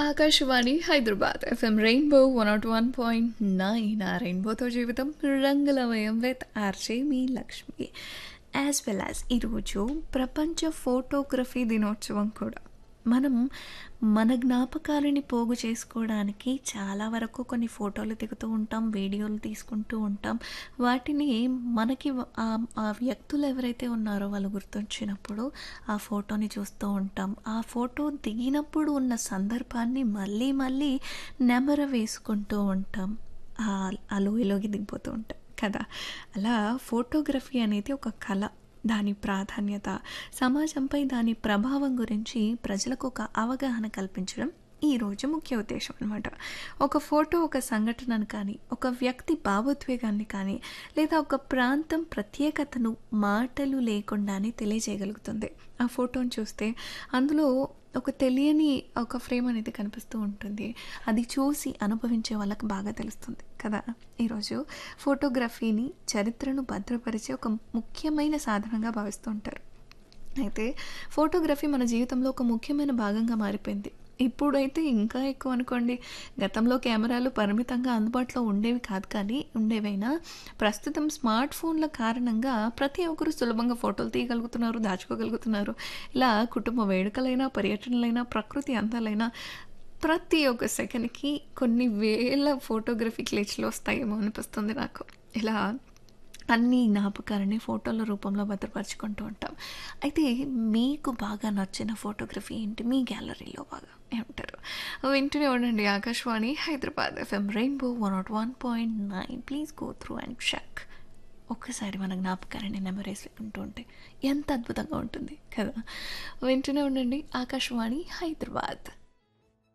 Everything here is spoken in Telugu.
ఆకాశవాణి హైదరాబాద్ ఎఫ్ఎం రెయిన్బో 101.9 ఆ రెయిన్బోతో జీవితం రంగులమయం with RJ me Lakshmi as well as ఈరోజు ప్రపంచ ఫోటోగ్రఫీ దినోత్సవం కూడా. మనం మన జ్ఞాపకాలని పోగు చేసుకోవడానికి చాలా వరకు కొన్ని ఫోటోలు దిగుతూ ఉంటాం, వీడియోలు తీసుకుంటూ ఉంటాం. వాటిని మనకి ఆ వ్యక్తులు ఎవరైతే ఉన్నారో వాళ్ళు గుర్తొచ్చినప్పుడు ఆ ఫోటోని చూస్తూ ఉంటాం. ఆ ఫోటో దిగినప్పుడు ఉన్న సందర్భాన్ని మళ్ళీ మళ్ళీ నెమర వేసుకుంటూ ఉంటాం. ఆ లోయలోకి దిగిపోతూ ఉంటాం కదా. అలా ఫోటోగ్రఫీ అనేది ఒక కళ. దాని ప్రాధాన్యత, సమాజంపై దాని ప్రభావం గురించి ప్రజలకు ఒక అవగాహన కల్పించడం ఈరోజు ముఖ్య ఉద్దేశం అనమాట. ఒక ఫోటో ఒక సంఘటనను కానీ, ఒక వ్యక్తి భావోద్వేగాన్ని కానీ, లేదా ఒక ప్రాంతం ప్రత్యేకతను మాటలు లేకుండానే తెలియజేయగలుగుతుంది. ఆ ఫోటోని చూస్తే అందులో ఒక తెలియని ఒక ఫ్రేమ్ అనేది కనిపిస్తూ ఉంటుంది. అది చూసి అనుభవించే వాళ్ళకి బాగా తెలుస్తుంది కదా. ఈరోజు ఫోటోగ్రఫీని చరిత్రను భద్రపరిచే ఒక ముఖ్యమైన సాధనంగా భావిస్తూ ఉంటారు. అయితే ఫోటోగ్రఫీ మన జీవితంలో ఒక ముఖ్యమైన భాగంగా మారిపోయింది. ఇప్పుడైతే ఇంకా ఎక్కువ అనుకోండి. గతంలో కెమెరాలు పరిమితంగా అందుబాటులో ఉండేవి కాదు, కానీ ఉండేవైనా ప్రస్తుతం స్మార్ట్ ఫోన్ల కారణంగా ప్రతి ఒక్కరు సులభంగా ఫోటోలు తీయగలుగుతున్నారు, దాచుకోగలుగుతున్నారు. ఇలా కుటుంబ వేడుకలైనా, పర్యటనలైనా, ప్రకృతి అందాలైనా ప్రతి ఒక్క సెకండ్కి కొన్ని వేల ఫోటోగ్రఫీ క్లిచ్లు వస్తాయేమో అనిపిస్తుంది నాకు. ఇలా అన్ని జ్ఞాపకాలని ఫోటోల రూపంలో భద్రపరుచుకుంటూ ఉంటాం. అయితే మీకు బాగా నచ్చిన ఫోటోగ్రఫీ ఏంటి? మీ గ్యాలరీలో బాగా ఏమంటారు? వింటూనే ఉండండి Akashvani Hyderabad FM rainbow 101.9. Please go through and check. ఒక్కసారి మన జ్ఞాపకాలని నెమరేసుకుంటూ ఉంటే ఎంత అద్భుతంగా ఉంటుంది కదా. వింటూనే ఉండండి ఆకాశవాణి హైదరాబాద్.